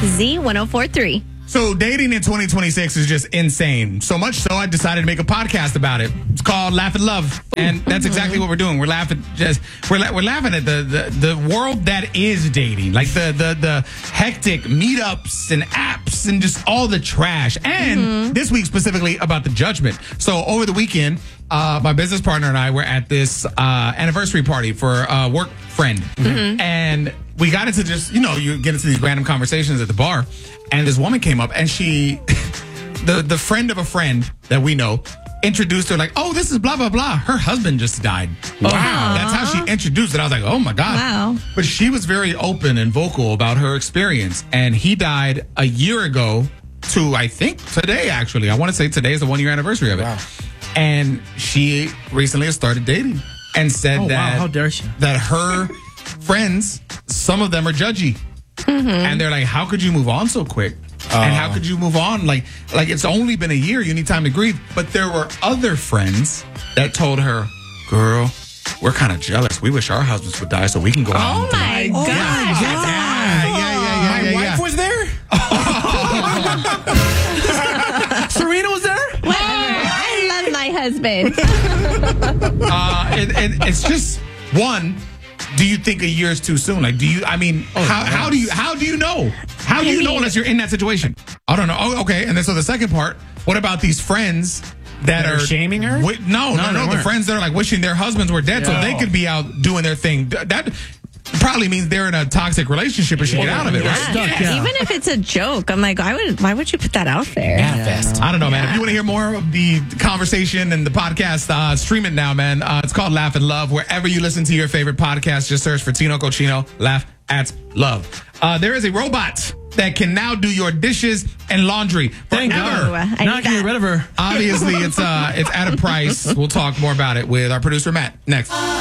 Z1043. So dating in 2026 is just insane. So much so I decided to make a podcast about it. It's called Laugh and Love, and that's exactly what we're doing. We're laughing we're laughing at the world that is dating, like the hectic meetups and apps and just all the trash. And this week specifically about the judgment. So over the weekend, my business partner and I were at this anniversary party for a work friend, and we got into just, you get into these random conversations at the bar, and this woman came up, and she, the friend of a friend that we know, introduced her like, oh, this is blah, blah, blah. Her husband just died. Wow. That's how she introduced it. I was like, oh, my God. Wow. But she was very open and vocal about her experience, and he died a year ago to, I think, today, actually. I want to say today is the 1 year anniversary of it. Wow. And she recently has started dating and said that, how dare she? That her friends, some of them are judgy. And they're like, how could you move on so quick? And how could you move on? Like it's only been a year. You need time to grieve. But there were other friends that told her, girl, we're kind of jealous. We wish our husbands would die so we can go on. Oh, my God. Yeah. My wife was there? Serena was there? I love my husband. And it's just, one, do you think a year is too soon? Like, how do you know? How do you know unless you're in that situation? I don't know. Oh, okay. And then so the second part, what about these friends that are shaming her? No. The friends that are like wishing their husbands were dead so they could be out doing their thing. That probably means they're in a toxic relationship and should get out of it, right? Yeah. Even if it's a joke, I'm like, why would you put that out there? I don't know, man. If you want to hear more of the conversation and the podcast, stream it now, man. It's called Laugh and Love. Wherever you listen to your favorite podcast, just search for Tino Cochino, Laugh at Love. There is a robot that can now do your dishes and laundry. Thank God. Not getting rid of her. Obviously, it's at a price. We'll talk more about it with our producer, Matt, next.